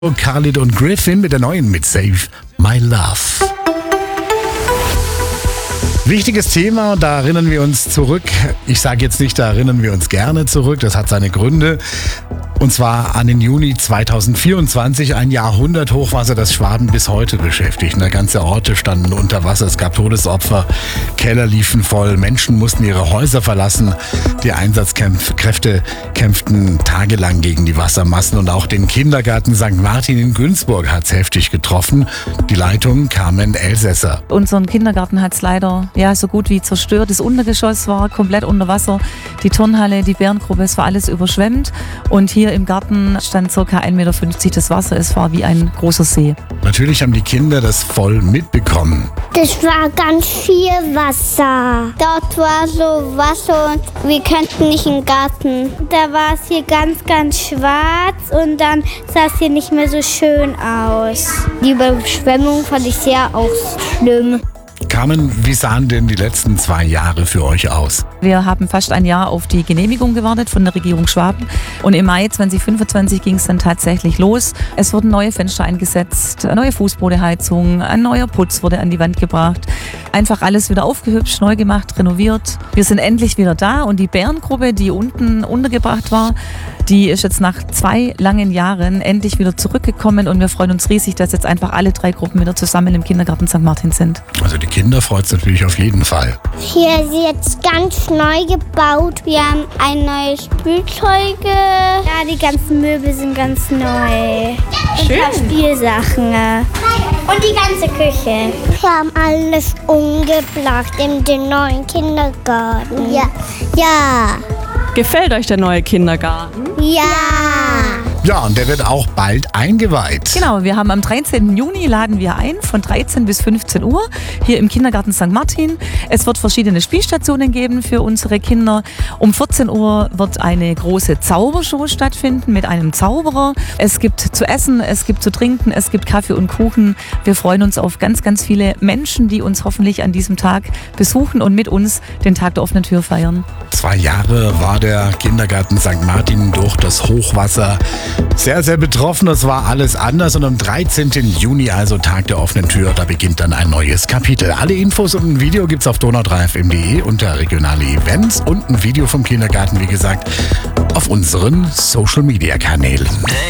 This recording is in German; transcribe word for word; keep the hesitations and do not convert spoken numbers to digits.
Khalid und Griffin mit der neuen mit Save My Love. Wichtiges Thema, da erinnern wir uns zurück. Ich sage jetzt nicht, da erinnern wir uns gerne zurück, das hat seine Gründe. Und zwar an den Juni zweitausendvierundzwanzig, ein Jahrhundert-Hochwasser, das Schwaben bis heute beschäftigt. Ganze Orte standen unter Wasser, es gab Todesopfer, Keller liefen voll, Menschen mussten ihre Häuser verlassen. Die Einsatzkräfte kämpften tagelang gegen die Wassermassen und auch den Kindergarten Sankt Martin in Günzburg hat es heftig getroffen. Die Leitung Carmen Elsässer. Unseren Kindergarten hat es leider ja, so gut wie zerstört. Das Untergeschoss war komplett unter Wasser. Die Turnhalle, die Bärengruppe, es war alles überschwemmt. Und hier im Garten stand ca. ein Meter fünfzig das Wasser. Es war wie ein großer See. Natürlich haben die Kinder das voll mitbekommen. Das war ganz viel Wasser. Dort war so Wasser und wir konnten nicht in den Garten. Da war es hier ganz, ganz schwarz und dann sah es hier nicht mehr so schön aus. Die Überschwemmung fand ich sehr auch schlimm. Carmen, wie sahen denn die letzten zwei Jahre für euch aus? Wir haben fast ein Jahr auf die Genehmigung gewartet von der Regierung Schwaben. Und im Mai zweitausendfünfundzwanzig ging es dann tatsächlich los. Es wurden neue Fenster eingesetzt, eine neue Fußbodenheizung, ein neuer Putz wurde an die Wand gebracht. Einfach alles wieder aufgehübscht, neu gemacht, renoviert. Wir sind endlich wieder da und die Bärengruppe, die unten untergebracht war, die ist jetzt nach zwei langen Jahren endlich wieder zurückgekommen und wir freuen uns riesig, dass jetzt einfach alle drei Gruppen wieder zusammen im Kindergarten Sankt Martin sind. Also die Kinder freut es natürlich auf jeden Fall. Hier ist jetzt ganz neu gebaut. Wir haben ein neues Spielzeuge. Ja, die ganzen Möbel sind ganz neu. Schön. Ein paar Spielsachen. Und die ganze Küche. Wir haben alles umgebracht in den neuen Kindergarten. Ja. Ja. Gefällt euch der neue Kindergarten? Ja. Ja, und der wird auch bald eingeweiht. Genau, wir haben am dreizehnten Juni laden wir ein von dreizehn bis fünfzehn Uhr hier im Kindergarten Sankt Martin. Es wird verschiedene Spielstationen geben für unsere Kinder. Um vierzehn Uhr wird eine große Zaubershow stattfinden mit einem Zauberer. Es gibt zu essen, es gibt zu trinken, es gibt Kaffee und Kuchen. Wir freuen uns auf ganz, ganz viele Menschen, die uns hoffentlich an diesem Tag besuchen und mit uns den Tag der offenen Tür feiern. Zwei Jahre war der Kindergarten Sankt Martin durch das Hochwasser sehr, sehr betroffen. Das war alles anders und am dreizehnten Juni, also Tag der offenen Tür, da beginnt dann ein neues Kapitel. Alle Infos und ein Video gibt's auf donau drei f m punkt de unter regionale Events und ein Video vom Kindergarten, wie gesagt, auf unseren Social-Media-Kanälen.